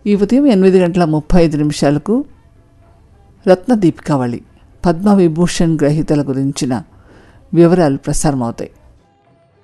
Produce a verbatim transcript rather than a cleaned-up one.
ఈ ఉదయం ఎనిమిది గంటల ముప్పై ఐదు నిమిషాలకు రత్న దీపికావళి పద్మవిభూషణ్ గ్రహీతల గురించిన వివరాలు ప్రసారమవుతాయి.